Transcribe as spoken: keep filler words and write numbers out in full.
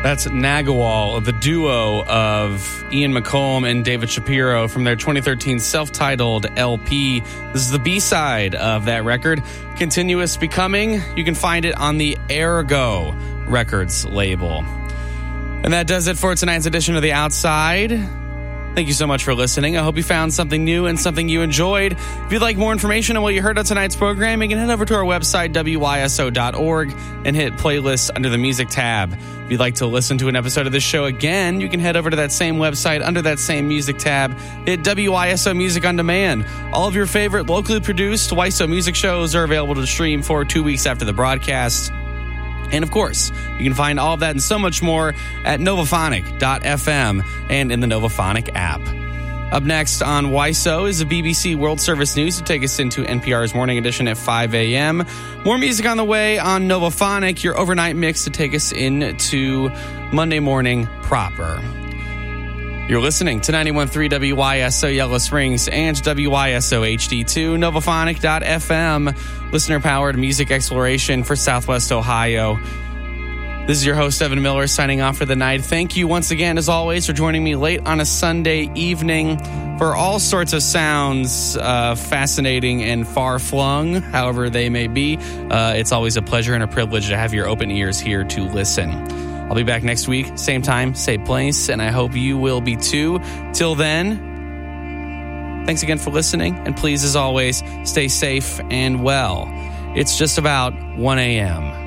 That's Nagawal, the duo of Ian McColm and David Shapiro from their twenty thirteen self-titled L P. This is the B-side of that record, Continuous Becoming. You can find it on the Ergo Records label. And that does it for tonight's edition of The Outside. Thank you so much for listening. I hope you found something new and something you enjoyed. If you'd like more information on what you heard on tonight's program, you can head over to our website, W Y S O dot org, and hit playlists under the music tab. If you'd like to listen to an episode of this show again, you can head over to that same website under that same music tab, hit W Y S O Music on Demand. All of your favorite locally produced Y S O music shows are available to stream for two weeks after the broadcast. And of course, you can find all of that and so much more at novaphonic dot f m and in the Novaphonic app. Up next on Y S O is the B B C World Service News to take us into N P R's Morning Edition at five a.m. More music on the way on Novaphonic, your overnight mix to take us into Monday morning proper. You're listening to ninety-one point three W Y S O Yellow Springs and W Y S O H D two, Novaphonic dot f m, listener-powered music exploration for Southwest Ohio. This is your host, Evan Miller, signing off for the night. Thank you once again, as always, for joining me late on a Sunday evening for all sorts of sounds, uh, fascinating and far-flung, however they may be. Uh, it's always a pleasure and a privilege to have your open ears here to listen. I'll be back next week, same time, same place, and I hope you will be too. Till then, thanks again for listening, and please, as always, stay safe and well. It's just about one a.m.